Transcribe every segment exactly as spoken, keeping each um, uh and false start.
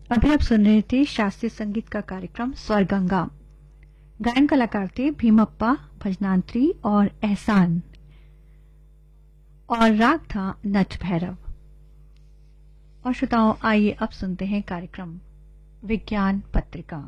अभी आप सुन रहे थे शास्त्रीय संगीत का कार्यक्रम स्वर गंगा। गायन कलाकार थे भीमप्पा, भजनांत्री और एहसान, और राग था नच भैरव। और श्रोताओं, आइए अब सुनते हैं कार्यक्रम विज्ञान पत्रिका।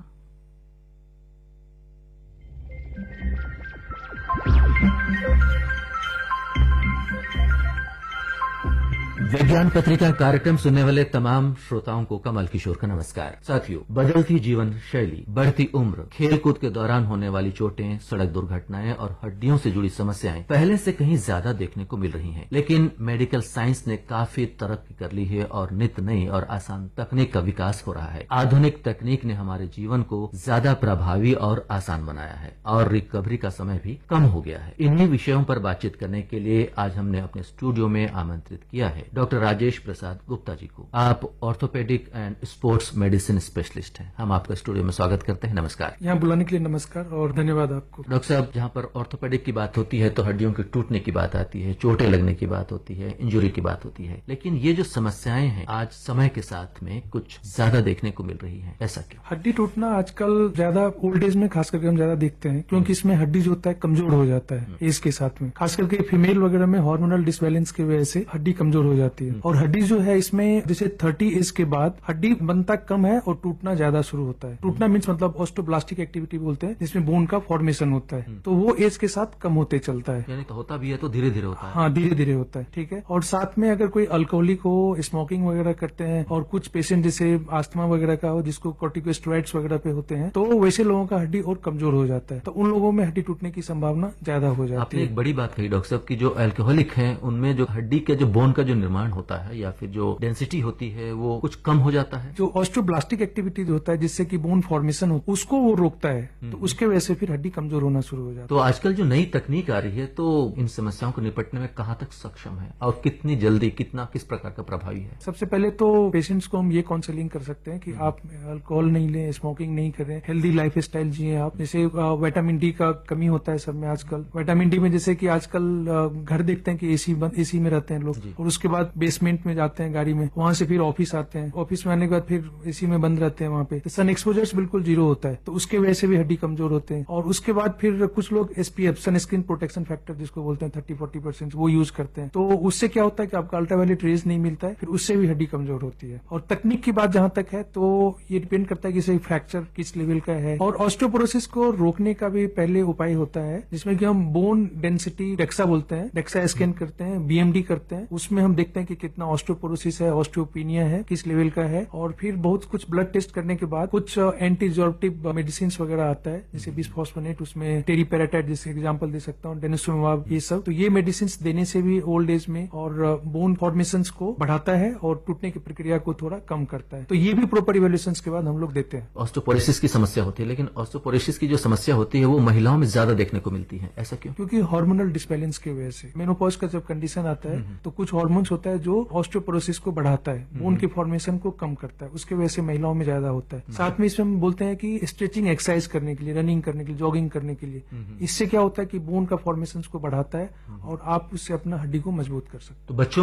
विज्ञान पत्रिका कार्यक्रम सुनने वाले तमाम श्रोताओं को कमल किशोर का नमस्कार। साथियों, बदलती जीवन शैली, बढ़ती उम्र, खेल कूद के दौरान होने वाली चोटें, सड़क दुर्घटनाएं और हड्डियों से जुड़ी समस्याएं पहले से कहीं ज्यादा देखने को मिल रही हैं। लेकिन मेडिकल साइंस ने काफी तरक्की कर ली है और नित नई और आसान तकनीक का विकास हो रहा है। आधुनिक तकनीक ने हमारे जीवन को ज्यादा प्रभावी और आसान बनाया है और रिकवरी का समय भी कम हो गया है। इन्हीं विषयों पर बातचीत करने के लिए आज हमने अपने स्टूडियो में आमंत्रित किया है डॉक्टर राजेश प्रसाद गुप्ता जी को। आप orthopaedic and sports medicine specialist हैं। हम आपका स्टूडियो में स्वागत करते हैं। नमस्कार। यहाँ बुलाने के लिए नमस्कार और धन्यवाद आपको। डॉक्टर साहब, जहाँ पर ऑर्थोपेडिक की बात होती है तो हड्डियों के टूटने की बात आती है, चोटें लगने की बात होती है, इंजुरी की बात होती है, लेकिन ये जो समस्याएं हैं आज समय के साथ में कुछ ज्यादा देखने को मिल रही है, ऐसा क्यों? हड्डी टूटना आजकल ज्यादा ओल्ड एज में खास करके हम ज्यादा देखते हैं, क्योंकि इसमें हड्डी जो होता है कमजोर हो जाता है एज के साथ में। खास करके फीमेल वगैरह में हार्मोनल डिसबैलेंस की वजह से हड्डी कमजोर हो जाती है। और हड्डी जो है इसमें जैसे थर्टी एज के बाद हड्डी बनता कम है और टूटना ज्यादा शुरू होता है। टूटना मीन्स मतलब ऑस्टोब्लास्टिक एक्टिविटी बोलते हैं, जिसमें बोन का फॉर्मेशन होता है, तो वो एज के साथ कम होते चलता है। यानी तो होता भी है तो धीरे धीरे होता है। हाँ, धीरे धीरे होता है। ठीक है। और साथ में अगर कोई अल्कोहलिक हो, स्मोकिंग वगैरह करते हैं, और कुछ पेशेंट जैसे आस्थमा वगैरह का हो जिसको कॉर्टिकोस्टेरॉइड्स वगैरह पे होते हैं, तो वैसे लोगों का हड्डी और कमजोर हो जाता है, तो उन लोगों में हड्डी टूटने की संभावना ज्यादा हो जाती है। आपने एक बड़ी बात कही डॉक्टर साहब की जो अल्कोहलिक है उनमें जो हड्डी के जो बोन का जो निर्माण होता है या फिर जो डेंसिटी होती है वो कुछ कम हो जाता है। जो ऑस्टोब्लास्टिक एक्टिविटी होता है जिससे कि बोन फॉर्मेशन हो उसको वो रोकता है, तो उसके वजह से फिर हड्डी कमजोर होना शुरू हो जाता है। तो आजकल जो नई तकनीक आ रही है तो इन समस्याओं को निपटने में कहाँ तक सक्षम है और कितनी जल्दी, कितना किस प्रकार का प्रभावी है? सबसे पहले तो पेशेंट्स को हम ये काउंसलिंग कर सकते हैं कि आप अल्कोहल नहीं लें, स्मोकिंग नहीं करें, हेल्दी लाइफ स्टाइल जिए आप। जैसे विटामिन डी का कमी होता है सब में आजकल। विटामिन डी में जैसे कि आजकल घर देखते हैं कि एसी एसी में रहते हैं लोग, और उसके बाद बेसमेंट में जाते हैं गाड़ी में, वहां से फिर ऑफिस आते हैं, ऑफिस में आने के बाद फिर एसी में बंद रहते हैं वहां पे, तो सन एक्सपोजर्स बिल्कुल जीरो होता है, तो उसके वजह से भी हड्डी कमजोर होते हैं। और उसके बाद फिर कुछ लोग एसपीएफ, सन स्क्रीन प्रोटेक्शन फैक्टर जिसको बोलते हैं, थर्टी फोर्टी परसेंट वो यूज करते हैं, तो उससे क्या होता है कि आपका अल्ट्रावायलेट रेज नहीं मिलता है, फिर उससे भी हड्डी कमजोर होती है। और तकनीक की बात जहां तक है तो ये डिपेंड करता है कि फ्रैक्चर किस लेवल का है। और ऑस्टियोपोरोसिस को रोकने का भी पहले उपाय होता है, जिसमें कि हम बोन डेंसिटी डेक्सा बोलते हैं, डेक्सा स्कैन करते हैं, बीएमडी करते हैं, उसमें हम देखते हैं कि कितना ऑस्टियोपोरोसिस है, ऑस्टियोपिनिया है, किस लेवल का है। और फिर बहुत कुछ ब्लड टेस्ट करने के बाद कुछ एंटीजॉर्प्टिव मेडिसिन वगैरह आता है, जैसे बिसफॉस्फोनेट, उसमें टेरीपेराटाइड जैसे एग्जांपल दे सकता हूँ, डेनिसोमेब, ये सब। तो ये मेडिसिन देने से भी ओल्ड एज में और बोन फॉर्मेशन को बढ़ाता है और टूटने की प्रक्रिया को थोड़ा कम करता है। तो ये भी प्रॉपर इवैल्यूएशन के बाद हम लोग देते हैं। ऑस्टियोपोरोसिस की समस्या होती है, लेकिन ऑस्टियोपोरोसिस की जो समस्या होती है वो महिलाओं में ज्यादा देखने को मिलती है, ऐसा क्यों? क्योंकि हार्मोनल डिसबैलेंस की वजह से। मेनोपॉज का जब कंडीशन आता है तो कुछ हार्मोन्स होता है जो ऑस्टियोपोरोसिस को बढ़ाता है, बोन की फॉर्मेशन को कम करता है, उसके वजह से महिलाओं में ज्यादा होता है। साथ में इसमें हम बोलते हैं कि स्ट्रेचिंग एक्सरसाइज करने के लिए, रनिंग करने के लिए, जॉगिंग करने के लिए, इससे क्या होता है कि बोन का फॉर्मेशन को बढ़ाता है और आप उससे अपना हड्डी को मजबूत कर सकते हैं। तो बच्चों